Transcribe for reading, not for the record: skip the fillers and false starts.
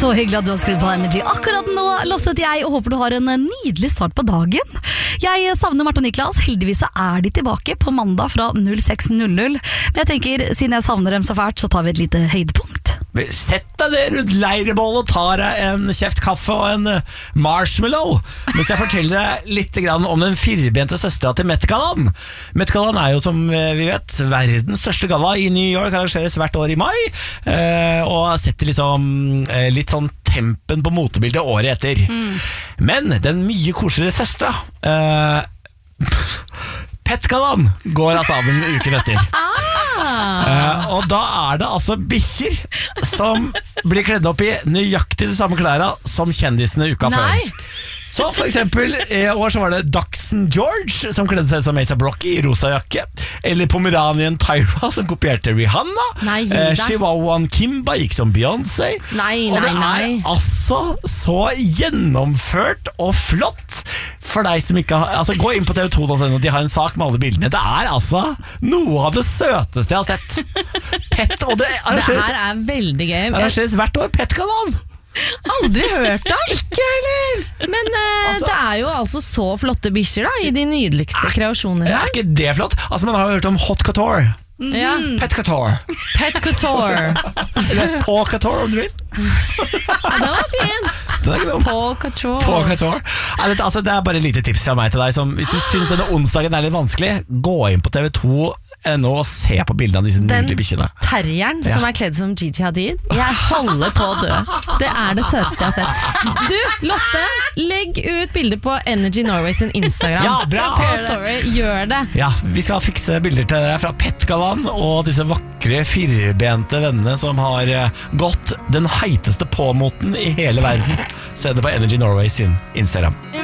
Så hyggelig at du har skrudd på Energy akkurat nå, Lottet jeg, og håper du har en nydelig start på dagen. Jeg savner Marte og Niklas, heldigvis er de tilbake på mandag fra 06.00. Men jeg tenker, siden jeg savner dem så fælt, så tar vi et lite høydepunkt. Sett deg der rundt leirbålet og tar deg en kjeft kaffe og en marshmallow mens jeg forteller deg litt om den firbente søstera til Met Gallaen. Met Gallaen er jo, som vi vet, verdens største galla i New York, arrangeres hvert år i mai, og setter liksom litt sånn tempen på motebildet året etter. Men den mye koseligere søstera, Pet Gallaen, går av sammen uken etter. Og da er det altså bikkjer som blir kledd opp i nøyaktig de samme klærne som kjendisene uka før. Så for eksempel, i år så var det Dachshund George som kledde seg som A$AP Rocky i rosa jakke, eller Pomeranian Tyra som kopierte Rihanna, Chihuahuan Kimba gikk som Beyoncé. Og det er altså så gjennomført og flott for deg som ikke har, altså gå inn på tv2.no, de har en sak med alle bildene. Det er altså noe av det søteste jeg har sett. Pet, og det her er veldig gøy. Det arrangeres hvert år, Pet Gallaen. Aldri hørt da. Ikke heller. Men det er jo altså så flotte bikkjer da, i de nydeligste kreasjoner her. Er ikke det flott? Altså man har jo hørt om Hot Couture. Pet Couture. Pet Couture. Eller Paw Couture om du vil. Den var fin. Paw Couture. Altså, det er bare et lite tips fra meg til deg som, hvis du synes denne onsdagen er litt vanskelig, gå inn på TV2 og se på bildene av disse nydelige bikkjene. Den terrieren som er kledd som Gigi Hadid, jeg holder på å dø. Det er det søteste jeg har sett. Du, Lotte, legg ut bilder på Energy Norway sin Instagram. Ja, bra! Story, gjør det. Ja, vi skal fikse bilder til dere fra Pet Gallaen og disse vakre firbente vennene som har gått den heiteste påmoten i hele verden. Se det på Energy Norway sin Instagram.